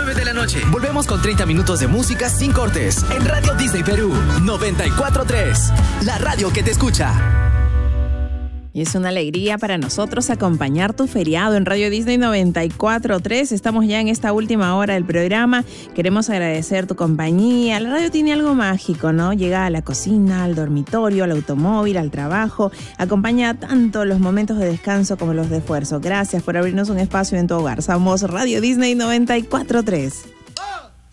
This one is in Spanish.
9 de la noche. Volvemos con 30 minutos de música sin cortes en Radio Disney Perú 94.3, la radio que te escucha. Y es una alegría para nosotros acompañar tu feriado en Radio Disney 94.3. Estamos ya en esta última hora del programa. Queremos agradecer tu compañía. La radio tiene algo mágico, ¿no? Llega a la cocina, al dormitorio, al automóvil, al trabajo. Acompaña tanto los momentos de descanso como los de esfuerzo. Gracias por abrirnos un espacio en tu hogar. Somos Radio Disney 94.3.